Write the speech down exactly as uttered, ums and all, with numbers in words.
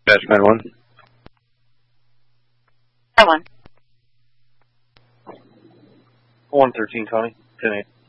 Badge nine one. nine one. one thirteen, Connie. ten eight.